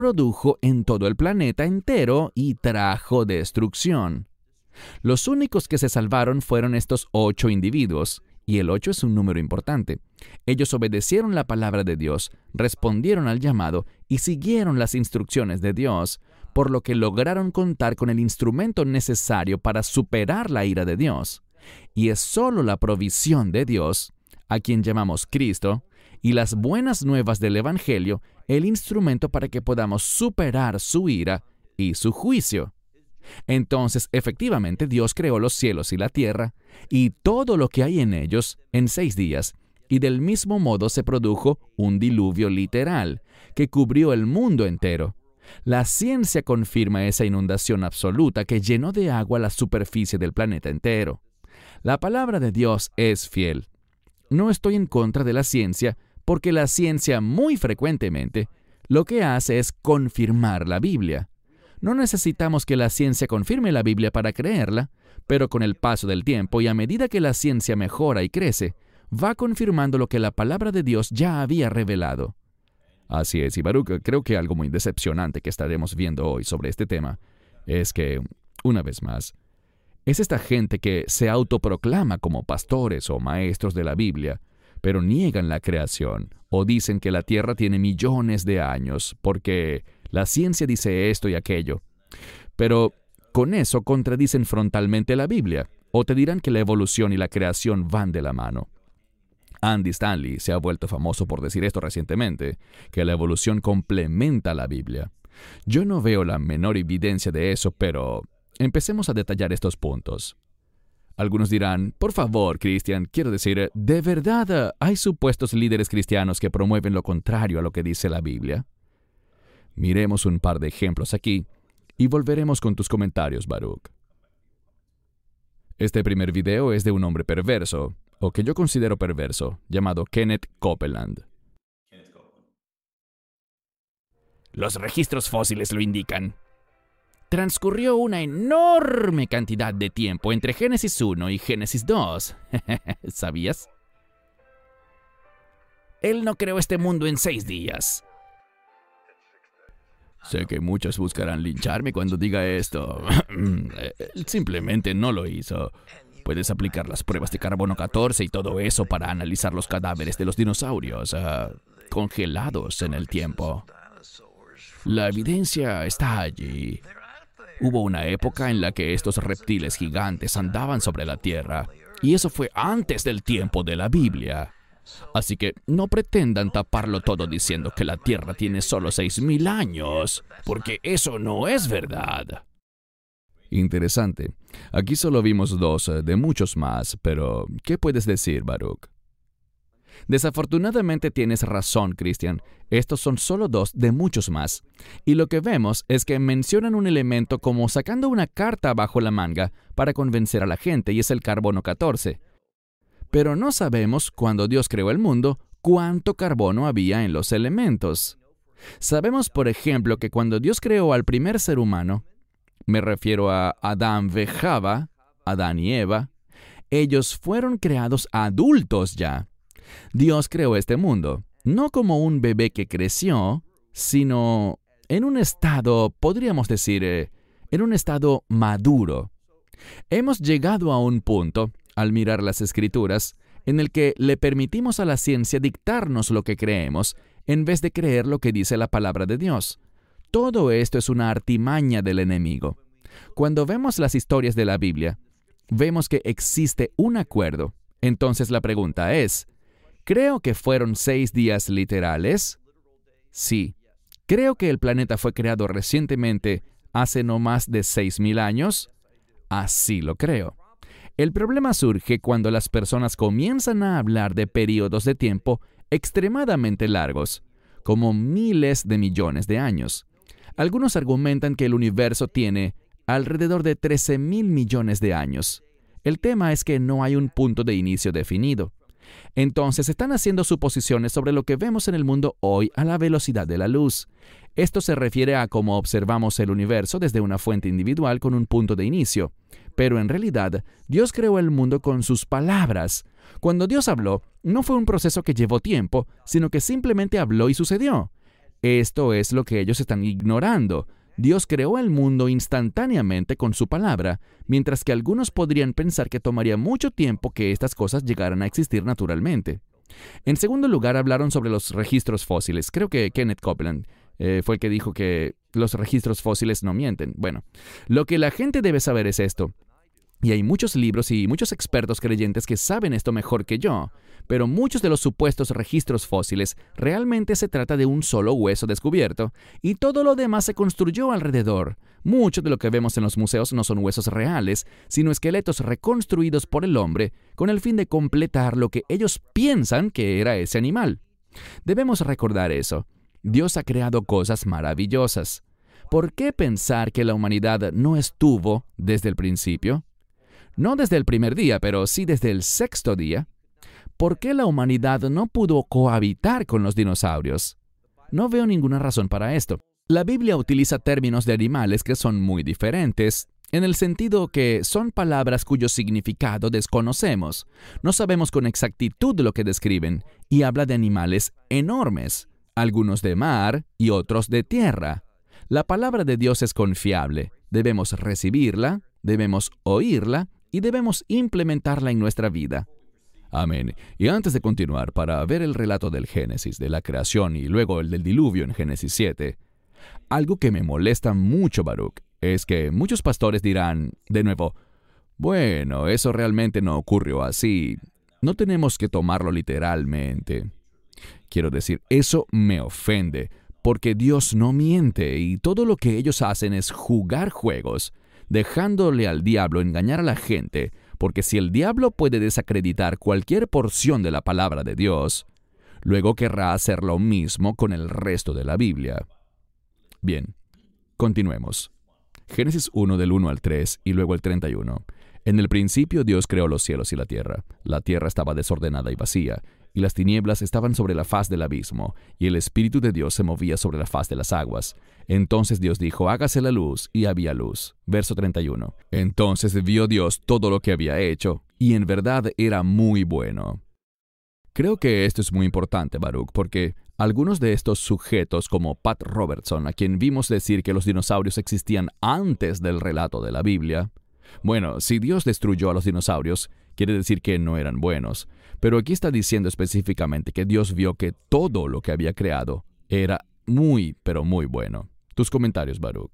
produjo en todo el planeta entero y trajo destrucción. Los únicos que se salvaron fueron estos 8 individuos, y el 8 es un número importante. Ellos obedecieron la palabra de Dios, respondieron al llamado y siguieron las instrucciones de Dios, por lo que lograron contar con el instrumento necesario para superar la ira de Dios. Y es solo la provisión de Dios, a quien llamamos Cristo, y las buenas nuevas del Evangelio, el instrumento para que podamos superar su ira y su juicio. Entonces, efectivamente, Dios creó los cielos y la tierra, y todo lo que hay en ellos, en 6 días, y del mismo modo se produjo un diluvio literal, que cubrió el mundo entero. La ciencia confirma esa inundación absoluta que llenó de agua la superficie del planeta entero. La palabra de Dios es fiel. No estoy en contra de la ciencia, porque la ciencia muy frecuentemente lo que hace es confirmar la Biblia. No necesitamos que la ciencia confirme la Biblia para creerla, pero con el paso del tiempo y a medida que la ciencia mejora y crece, va confirmando lo que la palabra de Dios ya había revelado. Así es, y Baruch, creo que algo muy decepcionante que estaremos viendo hoy sobre este tema es que, una vez más, es esta gente que se autoproclama como pastores o maestros de la Biblia, pero niegan la creación o dicen que la Tierra tiene millones de años porque la ciencia dice esto y aquello. Pero con eso contradicen frontalmente la Biblia, o te dirán que la evolución y la creación van de la mano. Andy Stanley se ha vuelto famoso por decir esto recientemente, que la evolución complementa la Biblia. Yo no veo la menor evidencia de eso, pero empecemos a detallar estos puntos. Algunos dirán, por favor, Christian, quiero decir, ¿de verdad hay supuestos líderes cristianos que promueven lo contrario a lo que dice la Biblia? Miremos un par de ejemplos aquí y volveremos con tus comentarios, Baruch. Este primer video es de un hombre perverso, o que yo considero perverso, llamado Kenneth Copeland. Los registros fósiles lo indican. Transcurrió una enorme cantidad de tiempo entre Génesis 1 y Génesis 2. ¿Sabías? Él no creó este mundo en 6 días. Sé que muchos buscarán lincharme cuando diga esto. Él simplemente no lo hizo. Puedes aplicar las pruebas de carbono 14 y todo eso para analizar los cadáveres de los dinosaurios congelados en el tiempo. La evidencia está allí. Hubo una época en la que estos reptiles gigantes andaban sobre la Tierra, y eso fue antes del tiempo de la Biblia. Así que no pretendan taparlo todo diciendo que la Tierra tiene solo 6,000 años, porque eso no es verdad. Interesante. Aquí solo vimos 2 de muchos más, pero ¿qué puedes decir, Baruch? Desafortunadamente tienes razón, Christian. Estos son solo 2 de muchos más. Y lo que vemos es que mencionan un elemento como sacando una carta bajo la manga para convencer a la gente, y es el carbono 14. Pero no sabemos, cuando Dios creó el mundo, cuánto carbono había en los elementos. Sabemos, por ejemplo, que cuando Dios creó al primer ser humano, me refiero a Adán y Java, Adán y Eva, ellos fueron creados adultos ya. Dios creó este mundo, no como un bebé que creció, sino en un estado, podríamos decir, en un estado maduro. Hemos llegado a un punto, al mirar las Escrituras, en el que le permitimos a la ciencia dictarnos lo que creemos, en vez de creer lo que dice la palabra de Dios. Todo esto es una artimaña del enemigo. Cuando vemos las historias de la Biblia, vemos que existe un acuerdo. Entonces la pregunta es, ¿creo que fueron 6 días literales? Sí. ¿Creo que el planeta fue creado recientemente, hace no más de 6,000 años? Así lo creo. El problema surge cuando las personas comienzan a hablar de periodos de tiempo extremadamente largos, como miles de millones de años. Algunos argumentan que el universo tiene alrededor de 13,000 millones de años. El tema es que no hay un punto de inicio definido. Entonces están haciendo suposiciones sobre lo que vemos en el mundo hoy a la velocidad de la luz. Esto se refiere a cómo observamos el universo desde una fuente individual con un punto de inicio. Pero en realidad, Dios creó el mundo con sus palabras. Cuando Dios habló, no fue un proceso que llevó tiempo, sino que simplemente habló y sucedió. Esto es lo que ellos están ignorando. Dios creó el mundo instantáneamente con su palabra, mientras que algunos podrían pensar que tomaría mucho tiempo que estas cosas llegaran a existir naturalmente. En segundo lugar, hablaron sobre los registros fósiles. Creo que Kenneth Copeland fue el que dijo que los registros fósiles no mienten. Bueno, lo que la gente debe saber es esto. Y hay muchos libros y muchos expertos creyentes que saben esto mejor que yo, pero muchos de los supuestos registros fósiles realmente se trata de un solo hueso descubierto, y todo lo demás se construyó alrededor. Mucho de lo que vemos en los museos no son huesos reales, sino esqueletos reconstruidos por el hombre con el fin de completar lo que ellos piensan que era ese animal. Debemos recordar eso. Dios ha creado cosas maravillosas. ¿Por qué pensar que la humanidad no estuvo desde el principio? No desde el primer día, pero sí desde el sexto día. ¿Por qué la humanidad no pudo cohabitar con los dinosaurios? No veo ninguna razón para esto. La Biblia utiliza términos de animales que son muy diferentes, en el sentido que son palabras cuyo significado desconocemos. No sabemos con exactitud lo que describen, y habla de animales enormes, algunos de mar y otros de tierra. La palabra de Dios es confiable. Debemos recibirla, debemos oírla, y debemos implementarla en nuestra vida. Amén. Y antes de continuar, para ver el relato del Génesis, de la creación y luego el del diluvio en Génesis 7, algo que me molesta mucho, Baruch, es que muchos pastores dirán, de nuevo, bueno, eso realmente no ocurrió así. No tenemos que tomarlo literalmente. Quiero decir, eso me ofende, porque Dios no miente y todo lo que ellos hacen es jugar juegos, dejándole al diablo engañar a la gente, porque si el diablo puede desacreditar cualquier porción de la palabra de Dios, luego querrá hacer lo mismo con el resto de la Biblia. Bien, continuemos. Génesis 1 del 1 al 3 y luego el 31. En el principio Dios creó los cielos y la tierra. La tierra estaba desordenada y vacía, y las tinieblas estaban sobre la faz del abismo, y el Espíritu de Dios se movía sobre la faz de las aguas. Entonces Dios dijo, hágase la luz, y había luz. Verso 31. Entonces vio Dios todo lo que había hecho, y en verdad era muy bueno. Creo que esto es muy importante, Baruch, porque algunos de estos sujetos, como Pat Robertson, a quien vimos decir que los dinosaurios existían antes del relato de la Biblia, bueno, si Dios destruyó a los dinosaurios, quiere decir que no eran buenos. Pero aquí está diciendo específicamente que Dios vio que todo lo que había creado era muy, pero muy bueno. Tus comentarios, Baruch.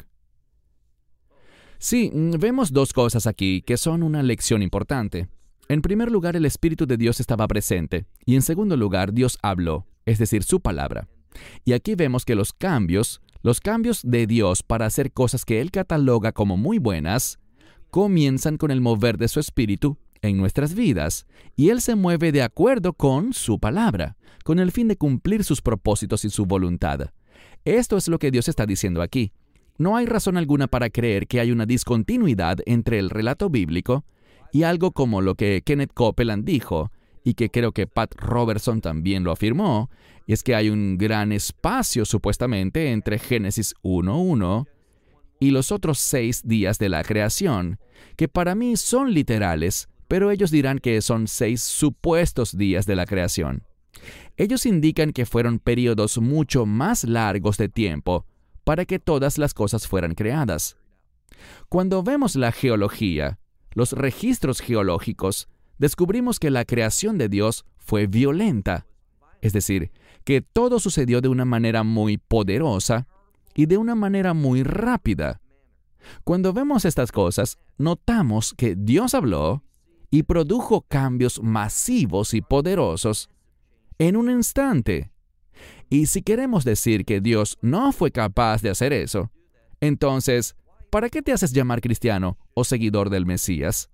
Sí, vemos dos cosas aquí que son una lección importante. En primer lugar, el Espíritu de Dios estaba presente, y en segundo lugar, Dios habló, es decir, su palabra. Y aquí vemos que los cambios de Dios para hacer cosas que Él cataloga como muy buenas, comienzan con el mover de su Espíritu en nuestras vidas, y Él se mueve de acuerdo con su palabra, con el fin de cumplir sus propósitos y su voluntad. Esto es lo que Dios está diciendo aquí. No hay razón alguna para creer que hay una discontinuidad entre el relato bíblico y algo como lo que Kenneth Copeland dijo, y que creo que Pat Robertson también lo afirmó, y es que hay un gran espacio supuestamente entre Génesis 1:1 y los otros 6 días de la creación, que para mí son literales, pero ellos dirán que son 6 supuestos días de la creación. Ellos indican que fueron periodos mucho más largos de tiempo para que todas las cosas fueran creadas. Cuando vemos la geología, los registros geológicos, descubrimos que la creación de Dios fue violenta, es decir, que todo sucedió de una manera muy poderosa y de una manera muy rápida. Cuando vemos estas cosas, notamos que Dios habló y produjo cambios masivos y poderosos en un instante. Y si queremos decir que Dios no fue capaz de hacer eso, entonces, ¿para qué te haces llamar cristiano o seguidor del Mesías?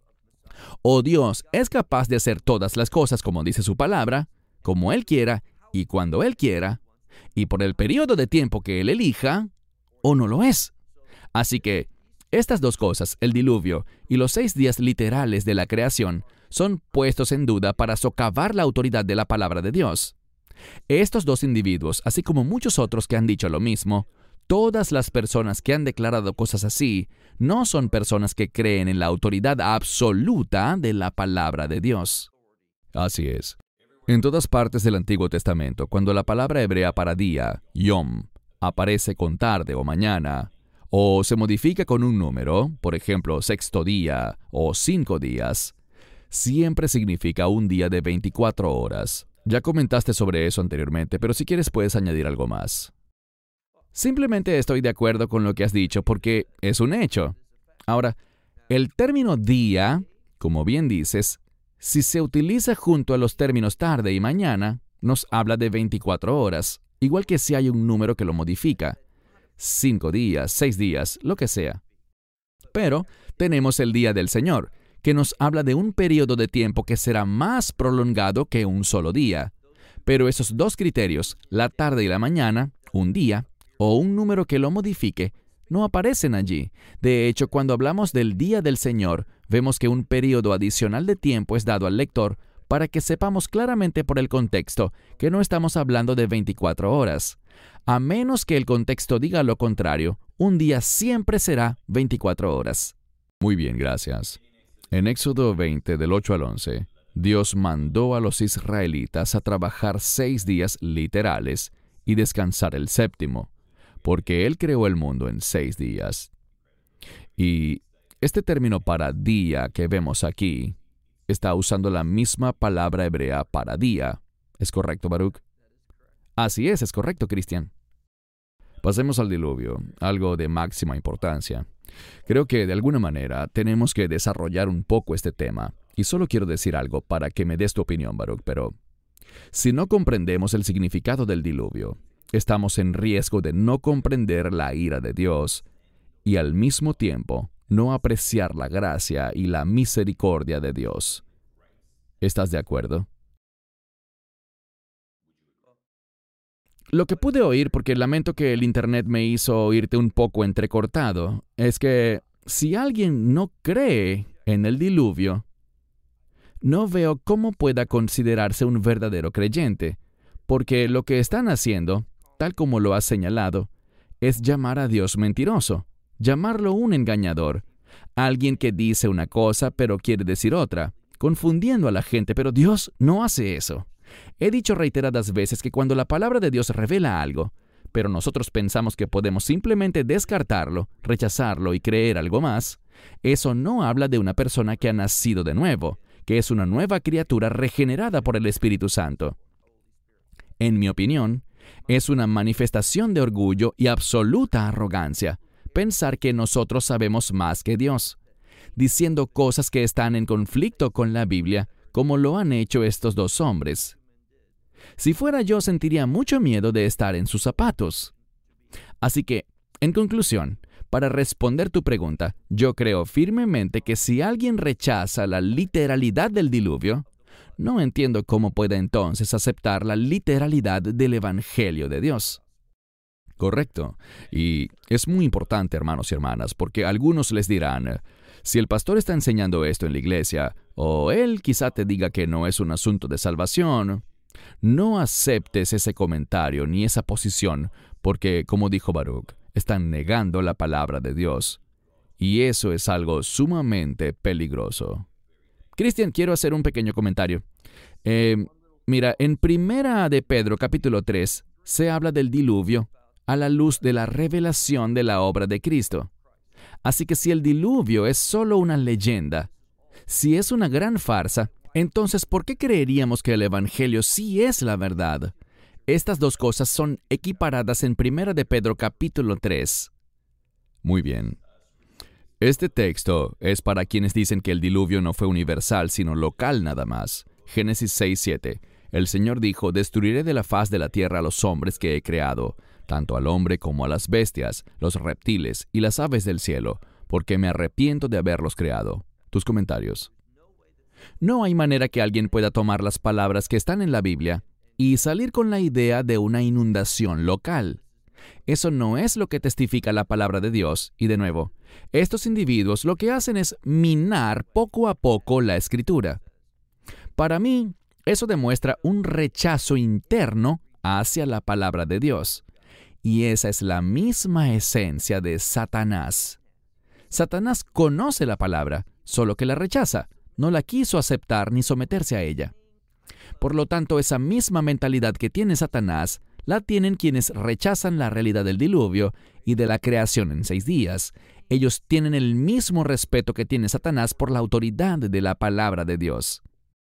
O Dios es capaz de hacer todas las cosas como dice su palabra, como Él quiera y cuando Él quiera, y por el periodo de tiempo que Él elija, o no lo es. Así que, estas dos cosas, el diluvio y los 6 días literales de la creación, son puestos en duda para socavar la autoridad de la palabra de Dios. Estos dos individuos, así como muchos otros que han dicho lo mismo, todas las personas que han declarado cosas así, no son personas que creen en la autoridad absoluta de la palabra de Dios. Así es. En todas partes del Antiguo Testamento, cuando la palabra hebrea para día, yom, aparece con tarde o mañana, o se modifica con un número, por ejemplo, sexto día o 5 días, siempre significa un día de 24 horas. Ya comentaste sobre eso anteriormente, pero si quieres puedes añadir algo más. Simplemente estoy de acuerdo con lo que has dicho porque es un hecho. Ahora, el término día, como bien dices, si se utiliza junto a los términos tarde y mañana, nos habla de 24 horas, igual que si hay un número que lo modifica. 5 días, 6 días, lo que sea. Pero tenemos el día del Señor, que nos habla de un periodo de tiempo que será más prolongado que un solo día. Pero esos dos criterios, la tarde y la mañana, un día, o un número que lo modifique, no aparecen allí. De hecho, cuando hablamos del día del Señor, vemos que un periodo adicional de tiempo es dado al lector para que sepamos claramente por el contexto que no estamos hablando de 24 horas. A menos que el contexto diga lo contrario, un día siempre será 24 horas. Muy bien, gracias. En Éxodo 20, del 8 al 11, Dios mandó a los israelitas a trabajar 6 días literales y descansar el séptimo, porque Él creó el mundo en 6 días. Y este término para día que vemos aquí está usando la misma palabra hebrea para día. ¿Es correcto, Baruch? Así es correcto, Cristian. Pasemos al diluvio, algo de máxima importancia. Creo que de alguna manera tenemos que desarrollar un poco este tema, y solo quiero decir algo para que me des tu opinión, Baruch, pero si no comprendemos el significado del diluvio, estamos en riesgo de no comprender la ira de Dios y al mismo tiempo no apreciar la gracia y la misericordia de Dios. ¿Estás de acuerdo? Lo que pude oír, porque lamento que el Internet me hizo oírte un poco entrecortado, es que si alguien no cree en el diluvio, no veo cómo pueda considerarse un verdadero creyente, porque lo que están haciendo, tal como lo has señalado, es llamar a Dios mentiroso, llamarlo un engañador, alguien que dice una cosa pero quiere decir otra, confundiendo a la gente, pero Dios no hace eso. He dicho reiteradas veces que cuando la palabra de Dios revela algo, pero nosotros pensamos que podemos simplemente descartarlo, rechazarlo y creer algo más, eso no habla de una persona que ha nacido de nuevo, que es una nueva criatura regenerada por el Espíritu Santo. En mi opinión, es una manifestación de orgullo y absoluta arrogancia pensar que nosotros sabemos más que Dios, diciendo cosas que están en conflicto con la Biblia, como lo han hecho estos dos hombres. Si fuera yo, sentiría mucho miedo de estar en sus zapatos. Así que, en conclusión, para responder tu pregunta, yo creo firmemente que si alguien rechaza la literalidad del diluvio, no entiendo cómo puede entonces aceptar la literalidad del Evangelio de Dios. Correcto. Y es muy importante, hermanos y hermanas, porque algunos les dirán, si el pastor está enseñando esto en la iglesia, o él quizá te diga que no es un asunto de salvación, no aceptes ese comentario ni esa posición, porque, como dijo Baruch, están negando la palabra de Dios. Y eso es algo sumamente peligroso. Cristian, quiero hacer un pequeño comentario. Mira, en Primera de Pedro, capítulo 3, se habla del diluvio a la luz de la revelación de la obra de Cristo. Así que si el diluvio es solo una leyenda, si es una gran farsa, entonces ¿por qué creeríamos que el Evangelio sí es la verdad? Estas dos cosas son equiparadas en Primera de Pedro capítulo 3. Muy bien. Este texto es para quienes dicen que el diluvio no fue universal, sino local nada más. Génesis 6:7. El Señor dijo, destruiré de la faz de la tierra a los hombres que he creado, tanto al hombre como a las bestias, los reptiles y las aves del cielo, porque me arrepiento de haberlos creado. Tus comentarios. No hay manera que alguien pueda tomar las palabras que están en la Biblia y salir con la idea de una inundación local. Eso no es lo que testifica la palabra de Dios, y de nuevo, estos individuos lo que hacen es minar poco a poco la Escritura. Para mí, eso demuestra un rechazo interno hacia la palabra de Dios. Y esa es la misma esencia de Satanás. Satanás conoce la palabra, solo que la rechaza. No la quiso aceptar ni someterse a ella. Por lo tanto, esa misma mentalidad que tiene Satanás, la tienen quienes rechazan la realidad del diluvio y de la creación en 6 días. Ellos tienen el mismo respeto que tiene Satanás por la autoridad de la palabra de Dios.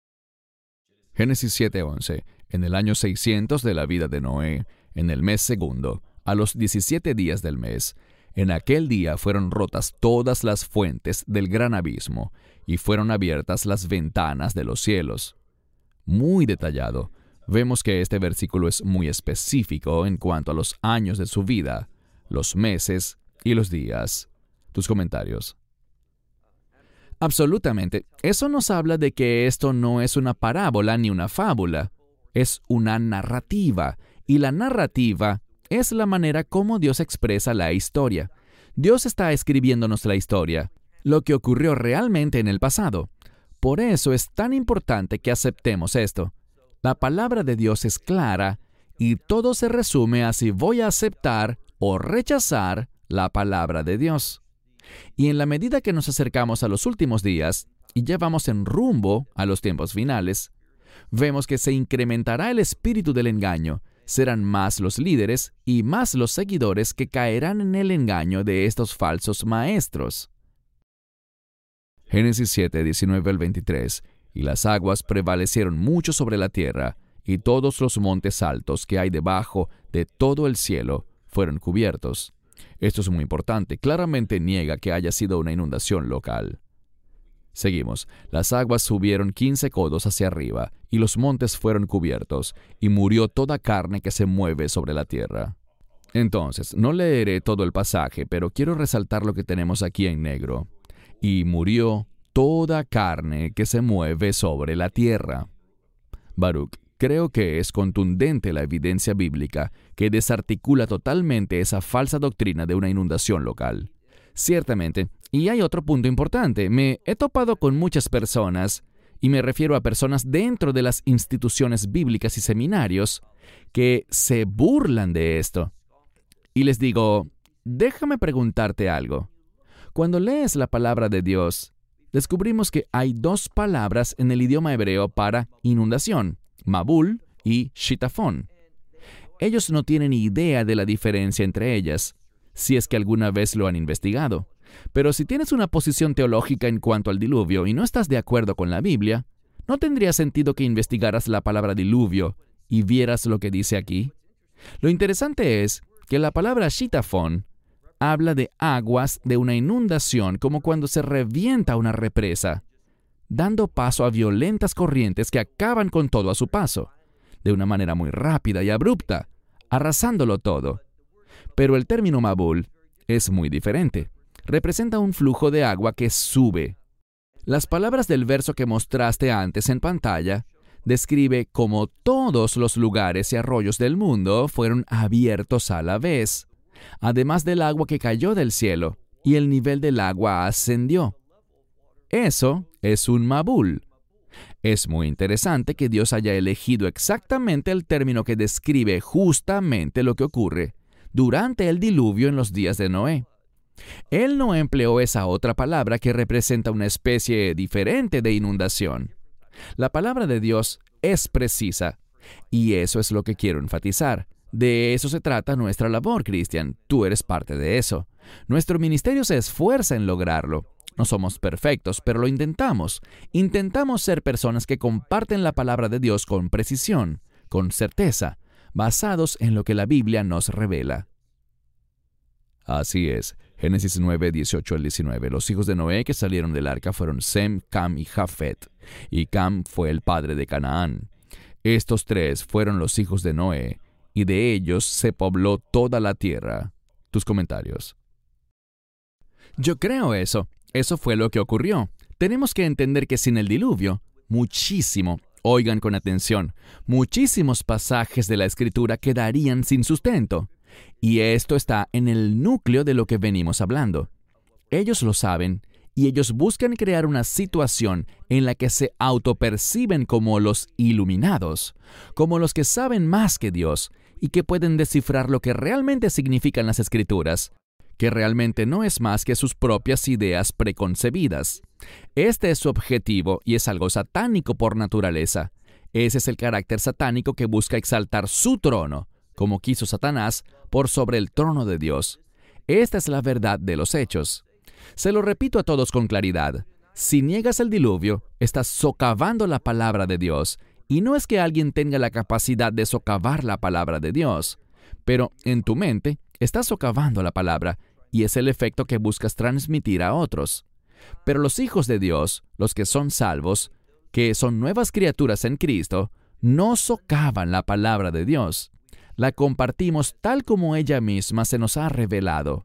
Génesis 7:11. En el año 600 de la vida de Noé, en el mes segundo, a los 17 días del mes, en aquel día fueron rotas todas las fuentes del gran abismo, y fueron abiertas las ventanas de los cielos. Muy detallado. Vemos que este versículo es muy específico en cuanto a los años de su vida, los meses y los días. Tus comentarios. Absolutamente. Eso nos habla de que esto no es una parábola ni una fábula. Es una narrativa. Y la narrativa es la manera como Dios expresa la historia. Dios está escribiéndonos la historia, lo que ocurrió realmente en el pasado. Por eso es tan importante que aceptemos esto. La palabra de Dios es clara y todo se resume a si voy a aceptar o rechazar la palabra de Dios. Y en la medida que nos acercamos a los últimos días y ya vamos en rumbo a los tiempos finales, vemos que se incrementará el espíritu del engaño. Serán más los líderes y más los seguidores que caerán en el engaño de estos falsos maestros. Génesis 7, 19 al 23. Y las aguas prevalecieron mucho sobre la tierra, y todos los montes altos que hay debajo de todo el cielo fueron cubiertos. Esto es muy importante. Claramente niega que haya sido una inundación local. Seguimos. Las aguas subieron 15 codos hacia arriba, y los montes fueron cubiertos, y murió toda carne que se mueve sobre la tierra. Entonces, no leeré todo el pasaje, pero quiero resaltar lo que tenemos aquí en negro. Y murió toda carne que se mueve sobre la tierra. Baruch, creo que es contundente la evidencia bíblica que desarticula totalmente esa falsa doctrina de una inundación local. Ciertamente, y hay otro punto importante, me he topado con muchas personas, y me refiero a personas dentro de las instituciones bíblicas y seminarios, que se burlan de esto. Y les digo, déjame preguntarte algo. Cuando lees la palabra de Dios, descubrimos que hay 2 palabras en el idioma hebreo para inundación, Mabul y Shitafón. Ellos no tienen idea de la diferencia entre ellas, si es que alguna vez lo han investigado. Pero si tienes una posición teológica en cuanto al diluvio y no estás de acuerdo con la Biblia, ¿no tendría sentido que investigaras la palabra diluvio y vieras lo que dice aquí? Lo interesante es que la palabra Shitafón habla de aguas de una inundación como cuando se revienta una represa, dando paso a violentas corrientes que acaban con todo a su paso, de una manera muy rápida y abrupta, arrasándolo todo. Pero el término Mabul es muy diferente. Representa un flujo de agua que sube. Las palabras del verso que mostraste antes en pantalla describe cómo todos los lugares y arroyos del mundo fueron abiertos a la vez, además del agua que cayó del cielo, y el nivel del agua ascendió. Eso es un Mabul. Es muy interesante que Dios haya elegido exactamente el término que describe justamente lo que ocurre durante el diluvio en los días de Noé. Él no empleó esa otra palabra que representa una especie diferente de inundación. La palabra de Dios es precisa, y eso es lo que quiero enfatizar. De eso se trata nuestra labor, Cristian. Tú eres parte de eso. Nuestro ministerio se esfuerza en lograrlo. No somos perfectos, pero lo intentamos. Intentamos ser personas que comparten la palabra de Dios con precisión, con certeza, basados en lo que la Biblia nos revela. Así es. Génesis 9, 18 al 19. Los hijos de Noé que salieron del arca fueron Sem, Cam y Jafet. Y Cam fue el padre de Canaán. Estos 3 fueron los hijos de Noé, y de ellos se pobló toda la tierra. Tus comentarios. Yo creo eso. Eso fue lo que ocurrió. Tenemos que entender que sin el diluvio, oigan con atención, muchísimos pasajes de la Escritura quedarían sin sustento. Y esto está en el núcleo de lo que venimos hablando. Ellos lo saben, y ellos buscan crear una situación en la que se autoperciben como los iluminados, como los que saben más que Dios, y que pueden descifrar lo que realmente significan las Escrituras, que realmente no es más que sus propias ideas preconcebidas. Este es su objetivo y es algo satánico por naturaleza. Ese es el carácter satánico que busca exaltar su trono, como quiso Satanás, por sobre el trono de Dios. Esta es la verdad de los hechos. Se lo repito a todos con claridad. Si niegas el diluvio, estás socavando la palabra de Dios. Y no es que alguien tenga la capacidad de socavar la palabra de Dios, pero en tu mente estás socavando la palabra, y es el efecto que buscas transmitir a otros. Pero los hijos de Dios, los que son salvos, que son nuevas criaturas en Cristo, no socavan la palabra de Dios. La compartimos tal como ella misma se nos ha revelado.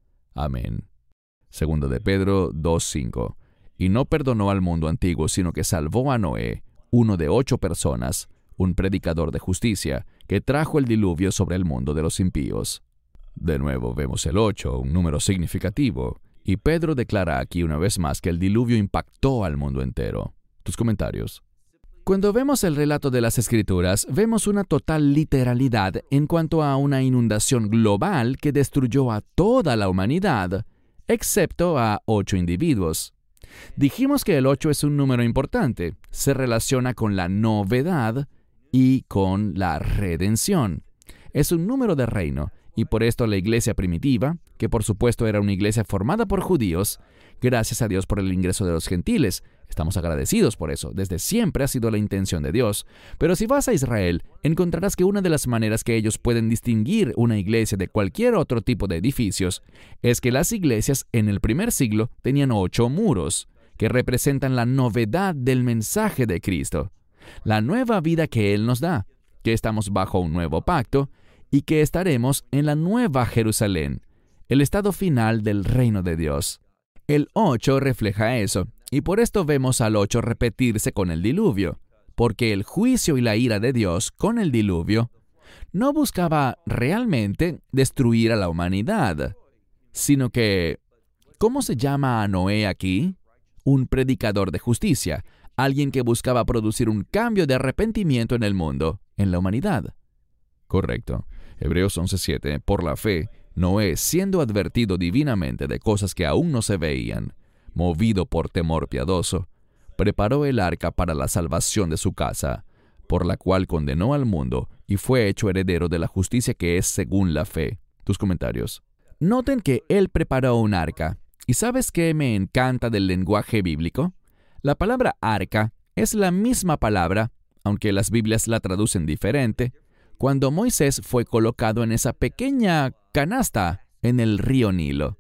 Amén. Segundo de Pedro 2:5. Y no perdonó al mundo antiguo, sino que salvó a Noé, uno de 8 personas, un predicador de justicia, que trajo el diluvio sobre el mundo de los impíos. De nuevo vemos el 8, un número significativo, y Pedro declara aquí una vez más que el diluvio impactó al mundo entero. Tus comentarios. Cuando vemos el relato de las Escrituras, vemos una total literalidad en cuanto a una inundación global que destruyó a toda la humanidad, excepto a 8 individuos. Dijimos que el 8 es un número importante, se relaciona con la novedad y con la redención. Es un número de reino, y por esto la iglesia primitiva, que por supuesto era una iglesia formada por judíos, gracias a Dios por el ingreso de los gentiles. Estamos agradecidos por eso, desde siempre ha sido la intención de Dios. Pero si vas a Israel, encontrarás que una de las maneras que ellos pueden distinguir una iglesia de cualquier otro tipo de edificios es que las iglesias en el primer siglo tenían 8 muros, que representan la novedad del mensaje de Cristo, la nueva vida que Él nos da, que estamos bajo un nuevo pacto y que estaremos en la nueva Jerusalén, el estado final del reino de Dios. El 8 refleja eso, y por esto vemos al 8 repetirse con el diluvio, porque el juicio y la ira de Dios con el diluvio no buscaba realmente destruir a la humanidad, sino que, ¿cómo se llama a Noé aquí? Un predicador de justicia, alguien que buscaba producir un cambio de arrepentimiento en el mundo, en la humanidad. Correcto. Hebreos 11:7. Por la fe, Noé, siendo advertido divinamente de cosas que aún no se veían, movido por temor piadoso, preparó el arca para la salvación de su casa, por la cual condenó al mundo y fue hecho heredero de la justicia que es según la fe. Tus comentarios. Noten que él preparó un arca. ¿Y sabes qué me encanta del lenguaje bíblico? La palabra arca es la misma palabra, aunque las Biblias la traducen diferente, cuando Moisés fue colocado en esa pequeña canasta en el río Nilo.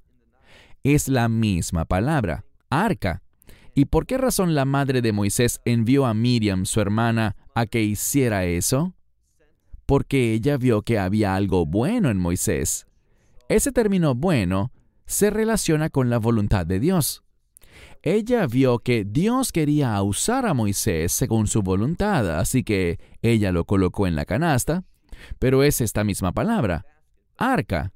Es la misma palabra, arca. ¿Y por qué razón la madre de Moisés envió a Miriam, su hermana, a que hiciera eso? Porque ella vio que había algo bueno en Moisés. Ese término bueno se relaciona con la voluntad de Dios. Ella vio que Dios quería usar a Moisés según su voluntad, así que ella lo colocó en la canasta, pero es esta misma palabra, arca.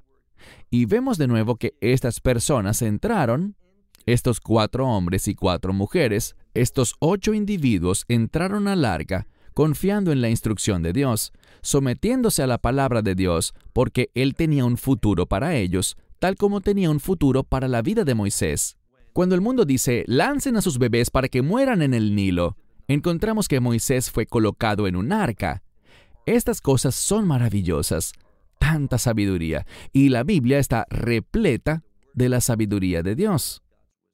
Y vemos de nuevo que estas personas entraron, estos 4 hombres y 4 mujeres, estos 8 individuos entraron al arca confiando en la instrucción de Dios, sometiéndose a la palabra de Dios, porque Él tenía un futuro para ellos, tal como tenía un futuro para la vida de Moisés. Cuando el mundo dice, lancen a sus bebés para que mueran en el Nilo, encontramos que Moisés fue colocado en un arca. Estas cosas son maravillosas, tanta sabiduría, y la Biblia está repleta de la sabiduría de Dios.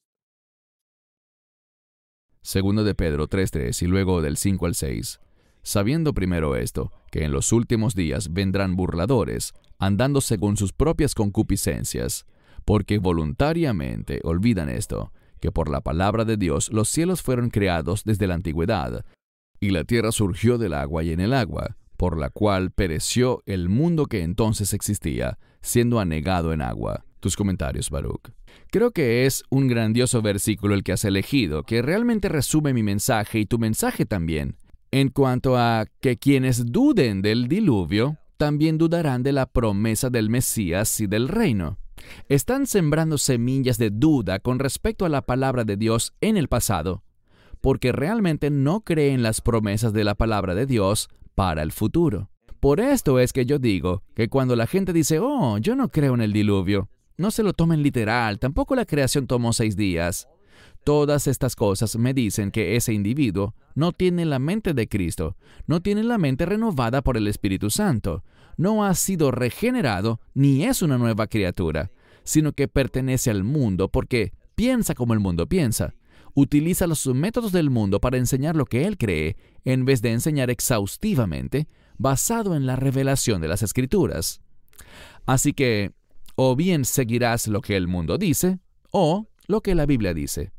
Segundo de Pedro 3:3 y luego del 5 al 6. Sabiendo primero esto, que en los últimos días vendrán burladores, andando según sus propias concupiscencias, porque voluntariamente olvidan esto, que por la palabra de Dios los cielos fueron creados desde la antigüedad, y la tierra surgió del agua y en el agua, por la cual pereció el mundo que entonces existía, siendo anegado en agua. Tus comentarios, Baruch. Creo que es un grandioso versículo el que has elegido, que realmente resume mi mensaje y tu mensaje también, en cuanto a que quienes duden del diluvio, también dudarán de la promesa del Mesías y del reino. Están sembrando semillas de duda con respecto a la palabra de Dios en el pasado, porque realmente no creen las promesas de la palabra de Dios para el futuro. Por esto es que yo digo que cuando la gente dice, oh, yo no creo en el diluvio, no se lo tomen literal, tampoco la creación tomó 6 días. Todas estas cosas me dicen que ese individuo no tiene la mente de Cristo, no tiene la mente renovada por el Espíritu Santo, no ha sido regenerado ni es una nueva criatura, sino que pertenece al mundo porque piensa como el mundo piensa. Utiliza los métodos del mundo para enseñar lo que él cree, en vez de enseñar exhaustivamente, basado en la revelación de las Escrituras. Así que, o bien seguirás lo que el mundo dice, o lo que la Biblia dice.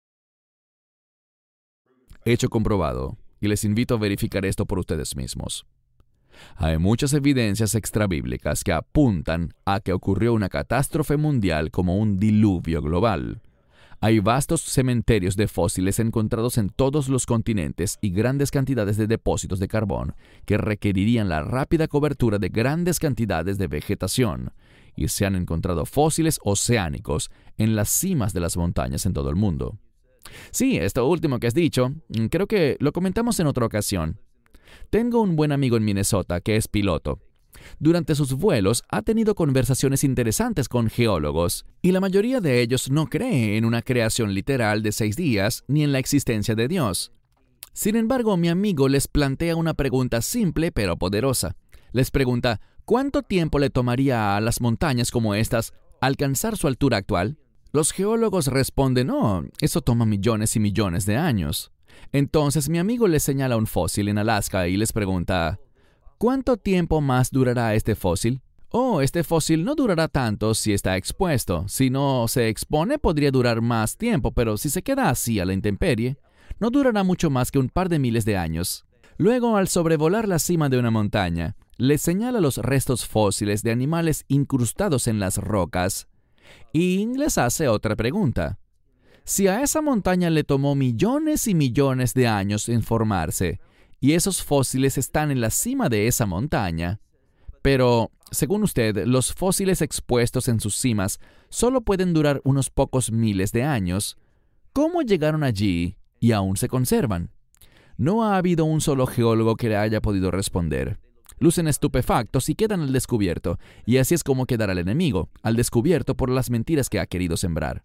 Hecho comprobado, y les invito a verificar esto por ustedes mismos. Hay muchas evidencias extrabíblicas que apuntan a que ocurrió una catástrofe mundial como un diluvio global. Hay vastos cementerios de fósiles encontrados en todos los continentes y grandes cantidades de depósitos de carbón que requerirían la rápida cobertura de grandes cantidades de vegetación, y se han encontrado fósiles oceánicos en las cimas de las montañas en todo el mundo. Sí, esto último que has dicho, creo que lo comentamos en otra ocasión. Tengo un buen amigo en Minnesota que es piloto. Durante sus vuelos ha tenido conversaciones interesantes con geólogos, y la mayoría de ellos no cree en una creación literal de 6 días ni en la existencia de Dios. Sin embargo, mi amigo les plantea una pregunta simple pero poderosa. Les pregunta, ¿cuánto tiempo le tomaría a las montañas como estas alcanzar su altura actual? Los geólogos responden, no, eso toma millones y millones de años. Entonces mi amigo les señala un fósil en Alaska y les pregunta, ¿cuánto tiempo más durará este fósil? Oh, este fósil no durará tanto si está expuesto. Si no se expone podría durar más tiempo, pero si se queda así a la intemperie, no durará mucho más que un par de miles de años. Luego, al sobrevolar la cima de una montaña, les señala los restos fósiles de animales incrustados en las rocas y les hace otra pregunta. Si a esa montaña le tomó millones y millones de años en formarse, y esos fósiles están en la cima de esa montaña, pero, según usted, los fósiles expuestos en sus cimas solo pueden durar unos pocos miles de años, ¿cómo llegaron allí y aún se conservan? No ha habido un solo geólogo que le haya podido responder. Lucen estupefactos y quedan al descubierto, y así es como quedará el enemigo, al descubierto por las mentiras que ha querido sembrar.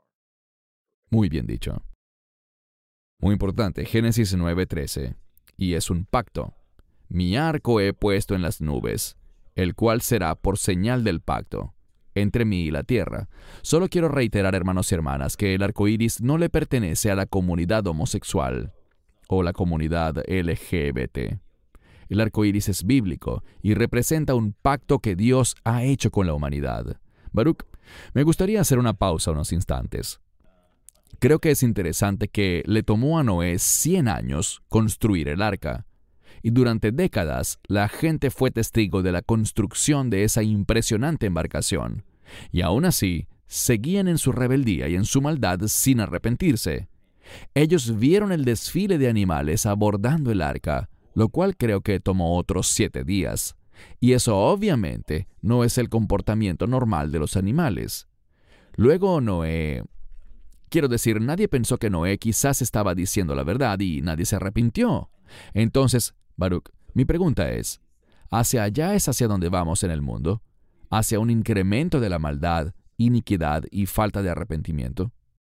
Muy bien dicho. Muy importante, Génesis 9:13. Y es un pacto. Mi arco he puesto en las nubes, el cual será por señal del pacto entre mí y la tierra. Solo quiero reiterar, hermanos y hermanas, que el arco iris no le pertenece a la comunidad homosexual o la comunidad LGBT. El arco iris es bíblico y representa un pacto que Dios ha hecho con la humanidad. Baruch, me gustaría hacer una pausa unos instantes. Creo que es interesante que le tomó a Noé 100 años construir el arca, y durante décadas la gente fue testigo de la construcción de esa impresionante embarcación, y aún así seguían en su rebeldía y en su maldad sin arrepentirse. Ellos vieron el desfile de animales abordando el arca, lo cual creo que tomó otros 7 días, y eso obviamente no es el comportamiento normal de los animales. Luego Noé... Quiero decir, nadie pensó que Noé quizás estaba diciendo la verdad y nadie se arrepintió. Entonces, Baruch, mi pregunta es, ¿hacia allá es hacia donde vamos en el mundo? ¿Hacia un incremento de la maldad, iniquidad y falta de arrepentimiento?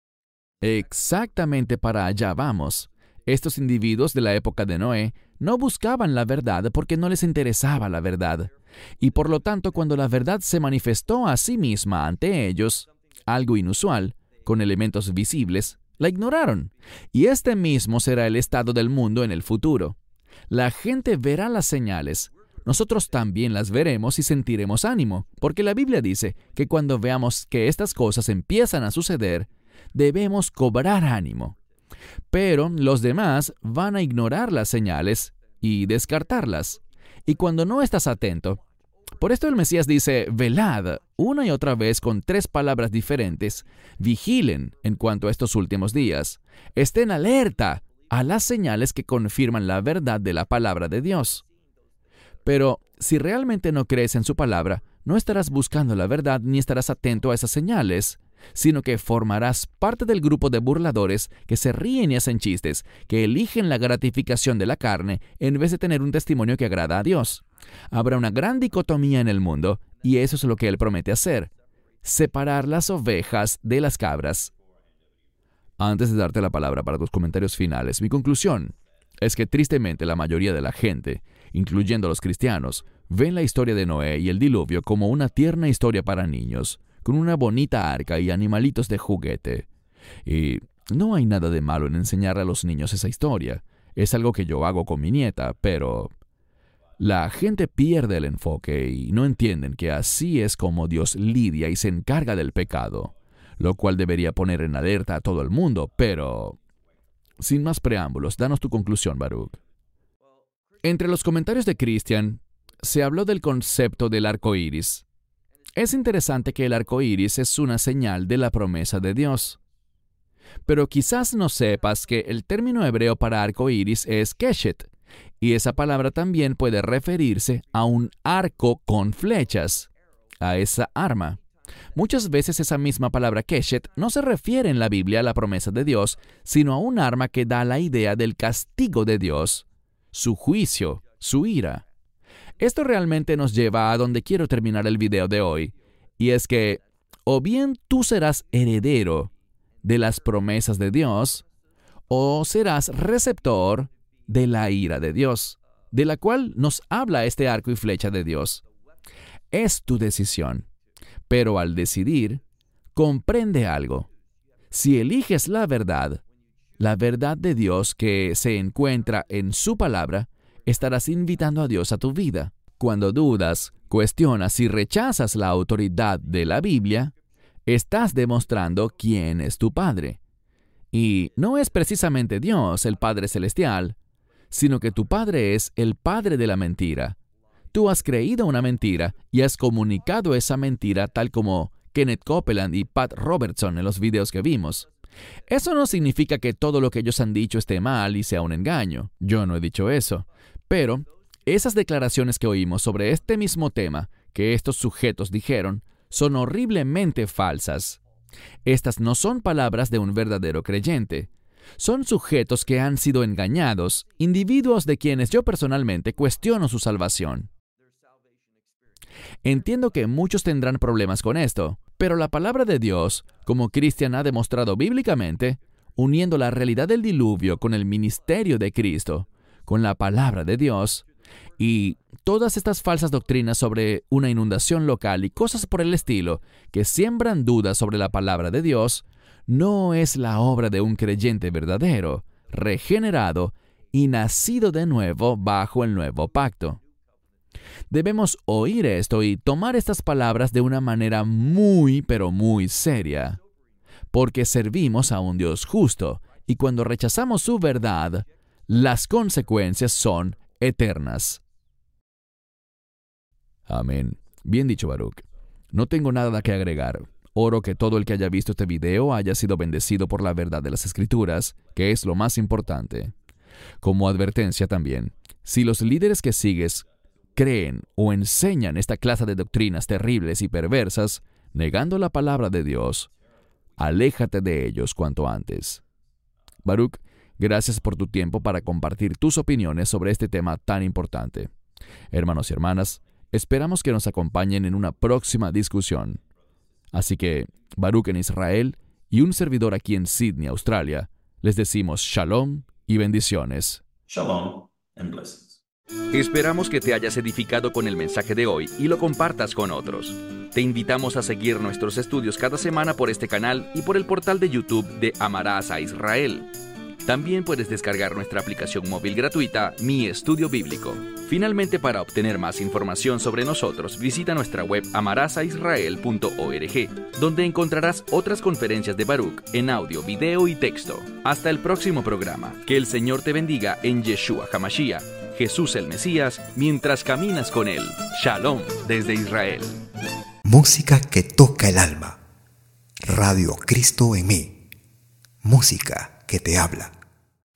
Exactamente para allá vamos. Estos individuos de la época de Noé no buscaban la verdad porque no les interesaba la verdad. Y por lo tanto, cuando la verdad se manifestó a sí misma ante ellos, algo inusual, con elementos visibles, la ignoraron. Y este mismo será el estado del mundo en el futuro. La gente verá las señales. Nosotros también las veremos y sentiremos ánimo, porque la Biblia dice que cuando veamos que estas cosas empiezan a suceder, debemos cobrar ánimo. Pero los demás van a ignorar las señales y descartarlas. Y cuando no estás atento, por esto el Mesías dice, velad, una y otra vez con 3 palabras diferentes, vigilen en cuanto a estos últimos días, estén alerta a las señales que confirman la verdad de la palabra de Dios. Pero si realmente no crees en su palabra, no estarás buscando la verdad ni estarás atento a esas señales, sino que formarás parte del grupo de burladores que se ríen y hacen chistes, que eligen la gratificación de la carne en vez de tener un testimonio que agrada a Dios. Habrá una gran dicotomía en el mundo, y eso es lo que Él promete hacer: separar las ovejas de las cabras. Antes de darte la palabra para tus comentarios finales, mi conclusión es que tristemente la mayoría de la gente, incluyendo los cristianos, ven la historia de Noé y el diluvio como una tierna historia para niños, con una bonita arca y animalitos de juguete. Y no hay nada de malo en enseñar a los niños esa historia. Es algo que yo hago con mi nieta, pero la gente pierde el enfoque y no entienden que así es como Dios lidia y se encarga del pecado, lo cual debería poner en alerta a todo el mundo, pero sin más preámbulos, danos tu conclusión, Baruch. Entre los comentarios de Christian, se habló del concepto del arco iris. Es interesante que el arco iris es una señal de la promesa de Dios. Pero quizás no sepas que el término hebreo para arco iris es keshet, y esa palabra también puede referirse a un arco con flechas, a esa arma. Muchas veces esa misma palabra keshet no se refiere en la Biblia a la promesa de Dios, sino a un arma que da la idea del castigo de Dios, su juicio, su ira. Esto realmente nos lleva a donde quiero terminar el video de hoy, y es que o bien tú serás heredero de las promesas de Dios, o serás receptor de la ira de Dios, de la cual nos habla este arco y flecha de Dios. Es tu decisión, pero al decidir, comprende algo. Si eliges la verdad de Dios que se encuentra en su palabra, estarás invitando a Dios a tu vida. Cuando dudas, cuestionas y rechazas la autoridad de la Biblia, estás demostrando quién es tu Padre. Y no es precisamente Dios, el Padre Celestial, sino que tu Padre es el Padre de la mentira. Tú has creído una mentira y has comunicado esa mentira tal como Kenneth Copeland y Pat Robertson en los videos que vimos. Eso no significa que todo lo que ellos han dicho esté mal y sea un engaño. Yo no he dicho eso. Pero esas declaraciones que oímos sobre este mismo tema que estos sujetos dijeron son horriblemente falsas. Estas no son palabras de un verdadero creyente. Son sujetos que han sido engañados, individuos de quienes yo personalmente cuestiono su salvación. Entiendo que muchos tendrán problemas con esto, pero la palabra de Dios, como Christian ha demostrado bíblicamente, uniendo la realidad del diluvio con el ministerio de Cristo, con la palabra de Dios, y todas estas falsas doctrinas sobre una inundación local y cosas por el estilo que siembran dudas sobre la palabra de Dios, no es la obra de un creyente verdadero, regenerado y nacido de nuevo bajo el nuevo pacto. Debemos oír esto y tomar estas palabras de una manera muy, pero muy seria, porque servimos a un Dios justo, y cuando rechazamos su verdad, las consecuencias son eternas. Amén. Bien dicho, Baruch. No tengo nada que agregar. Oro que todo el que haya visto este video haya sido bendecido por la verdad de las Escrituras, que es lo más importante. Como advertencia también, si los líderes que sigues creen o enseñan esta clase de doctrinas terribles y perversas, negando la palabra de Dios, aléjate de ellos cuanto antes. Baruch, gracias por tu tiempo para compartir tus opiniones sobre este tema tan importante. Hermanos y hermanas, esperamos que nos acompañen en una próxima discusión. Así que, Baruch en Israel y un servidor aquí en Sydney, Australia, les decimos Shalom y bendiciones. Shalom and blessings. Esperamos que te hayas edificado con el mensaje de hoy y lo compartas con otros. Te invitamos a seguir nuestros estudios cada semana por este canal y por el portal de YouTube de Amarás a Israel. También puedes descargar nuestra aplicación móvil gratuita, Mi Estudio Bíblico. Finalmente, para obtener más información sobre nosotros, visita nuestra web amarasaisrael.org, donde encontrarás otras conferencias de Baruch en audio, video y texto. Hasta el próximo programa. Que el Señor te bendiga en Yeshua HaMashiach, Jesús el Mesías, mientras caminas con Él. Shalom desde Israel. Música que toca el alma. Radio Cristo en mí. Música que te habla.